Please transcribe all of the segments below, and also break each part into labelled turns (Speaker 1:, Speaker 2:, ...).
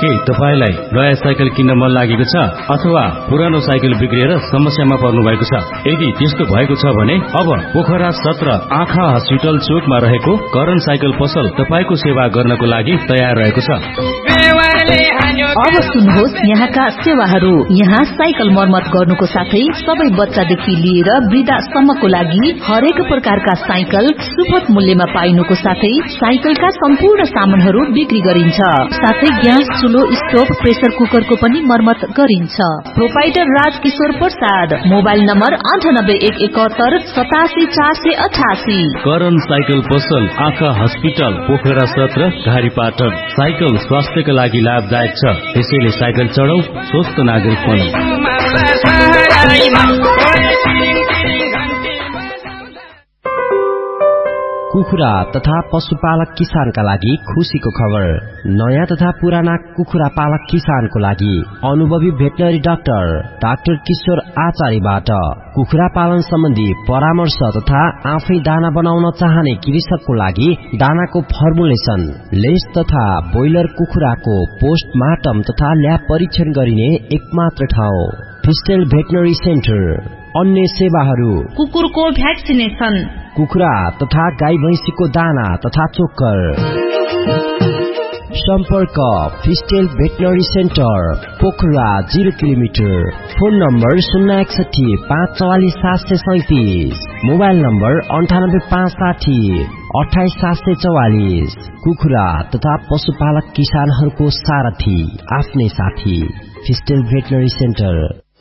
Speaker 1: के तपाईलाई नयाँ साइकल किन्न मन लागेको छ अथवा पुरानो साइकल बिग्रिएर समस्यामा पर्नु भएको छ? यदि त्यस्तो भएको छ भने अब पोखरा 17 आँखा हस्पिटल चोकमा रहेको करण साइकल पसल तपाईको सेवा गर्नको लागि तयार रहेको छ।
Speaker 2: अब सुन्नुहोस् यहाँका सेवाहरू। यहाँ साइकल मर्मत गर्नुको साथै सबै बच्चादेखि लिएर वृद्धासम्मको लागि हरेक प्रकारका साइकल सुपथ मूल्यमा पाइनुको साथै साइकलका सम्पूर्ण सामानहरू बिक्री गरिन्छ। साथै ग्यास चुलो, स्टोभ, प्रेसर कुकरको पनि मर्मत गरिन्छ। Proprietor Rajkishore Prasad, mobile number 9817787488।
Speaker 1: Karan cycle पसल आँखा हस्पिटल पोखरा 17 घारीपाटन। साइकल स्वास्थ्यका लागि लाभदायक छ, त्यसैले साइकल चढाउ, स्वस्थ नागरिक बनौं।
Speaker 3: कुखुरा तथा पशुपालक किसानका लागि खुशीको खबर। नयाँ तथा पुराना कुखुरा पालक किसानको लागि अनुभवी भेटनरी डाक्टर किशोर आचार्यबाट कुखुरा पालन सम्बन्धी परामर्श तथा आफै दाना बनाउन चाहने कृषकको लागि दानाको फर्मुलेसन, लेस तथा ब्रोइलर कुखुराको पोस्टमार्टम तथा ल्याब परीक्षण गरिने एकमात्र ठाउँ फिस्टेल भेटनरी सेन्टर। अन्य सेवाहरू
Speaker 2: कुकुरको भ्याक्सिनेसन,
Speaker 3: कुखुरा तथा गाई भैंसीको दाना तथा चोक्कर। सम्पर्क फिस्टेल veterinary centre Pokhara 0 kilometre. Phone number 061 544 737। Mobile number 98 560 28 744। कुखुरा तथा पशुपालक किसानहरूको सारथी, आफ्नै साथी, फिस्टेल भेटनरी सेन्टर।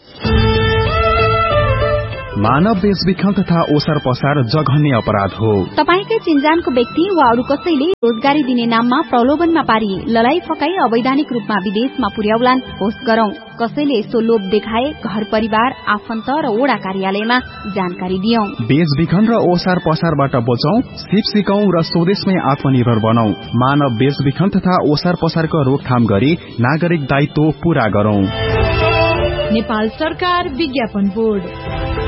Speaker 4: मानव बेचबिखन तथा ओसार पसार जघन्य अपराध हो।
Speaker 5: तपाईकै चिन्जानको व्यक्ति वा अरू कसैले रोजगारी दिने नाममा प्रलोभनमा पारी लडाई फकाई अवैधानिक रूपमा विदेशमा पुर्याउलान् होस् गरौं। कसैले यस्तो लोभ देखाए घर परिवार, आफन्त र वडा कार्यालयमा जानकारी दियौं।
Speaker 4: बेचबिखन र ओसार पसारबाट बचौं, सिप सिकौं र स्वदेशमै आत्मनिर्भर बनौं। मानव बेचबिखन तथा ओसार पसारको रोकथाम गरी नागरिक दायित्व पूरा गरौं।
Speaker 2: नेपाल सरकार विज्ञापन बोर्ड।